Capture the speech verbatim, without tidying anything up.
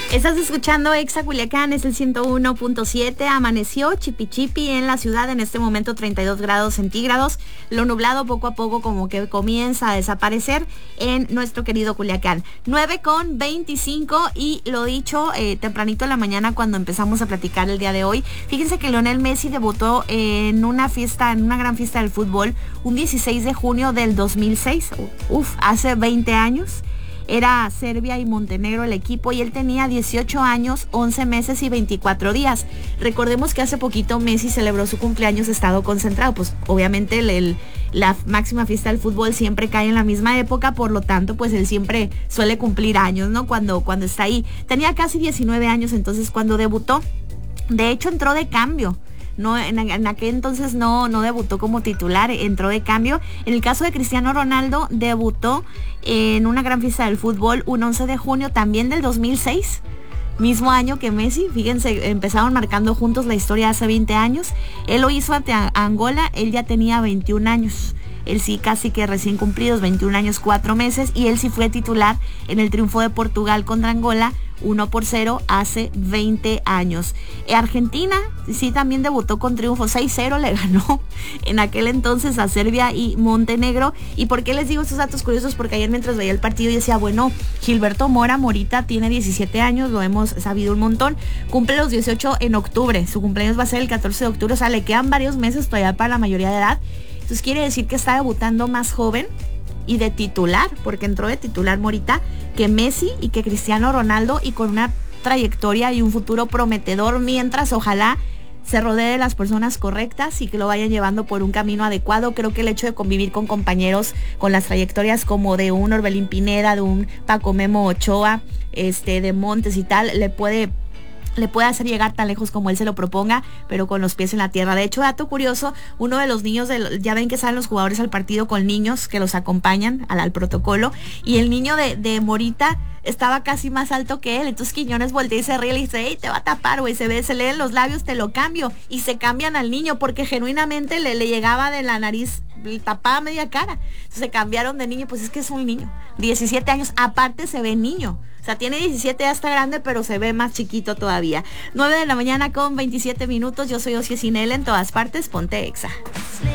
Estás escuchando Exa Culiacán, es el ciento uno punto siete. Amaneció chipi chipi en la ciudad, en este momento treinta y dos grados centígrados. Lo nublado poco a poco como que comienza a desaparecer en nuestro querido Culiacán. nueve con veinticinco y lo dicho, eh, tempranito en la mañana cuando empezamos a platicar el día de hoy. Fíjense que Lionel Messi debutó en una fiesta, en una gran fiesta del fútbol, un dieciséis de junio del dos mil seis. Uf, hace veinte años. Era Serbia y Montenegro el equipo y él tenía dieciocho años, once meses y veinticuatro días. Recordemos que hace poquito Messi celebró su cumpleaños estado concentrado. Pues obviamente el, el, la máxima fiesta del fútbol siempre cae en la misma época, por lo tanto pues él siempre suele cumplir años, ¿no? Cuando, cuando está ahí. Tenía casi diecinueve años entonces cuando debutó. De hecho entró de cambio. No, en, en aquel entonces no, no debutó como titular, entró de cambio. En el caso de Cristiano Ronaldo, debutó en una gran fiesta del fútbol un once de junio también del dos mil seis, mismo año que Messi. Fíjense, empezaron marcando juntos la historia hace veinte años. Él lo hizo ante Angola, él ya tenía veintiún años. Él sí casi que recién cumplidos, veintiún años, cuatro meses, y él sí fue titular en el triunfo de Portugal contra Angola, uno por cero hace veinte años. Argentina sí también debutó con triunfo, seis cero le ganó en aquel entonces a Serbia y Montenegro. ¿Y por qué les digo estos datos curiosos? Porque ayer mientras veía el partido decía, bueno, Gilberto Mora Morita tiene diecisiete años, lo hemos sabido un montón, cumple los dieciocho en octubre, su cumpleaños va a ser el catorce de octubre, o sea, le quedan varios meses todavía para la mayoría de edad. Entonces quiere decir que está debutando más joven y de titular, porque entró de titular Morita, que Messi y que Cristiano Ronaldo, y con una trayectoria y un futuro prometedor, mientras ojalá se rodee de las personas correctas y que lo vayan llevando por un camino adecuado. Creo que el hecho de convivir con compañeros con las trayectorias como de un Orbelín Pineda, de un Paco Memo Ochoa, este, de Montes y tal, le puede... le puede hacer llegar tan lejos como él se lo proponga, pero con los pies en la tierra. De hecho, dato curioso, uno de los niños, de, ya ven que salen los jugadores al partido con niños que los acompañan al, al protocolo, y el niño de, de Morita estaba casi más alto que él. Entonces Quiñones voltea y se ríe y le dice, hey, te va a tapar, güey, se ve, se leen los labios, te lo cambio. Y se cambian al niño porque genuinamente le, le llegaba de la nariz, le tapaba media cara. Entonces se cambiaron de niño, pues es que es un niño, diecisiete años, aparte se ve niño. O sea, tiene diecisiete, ya está grande, pero se ve más chiquito todavía. nueve de la mañana con veintisiete minutos. Yo soy Ocie Sinel, en todas partes, ponte Exa.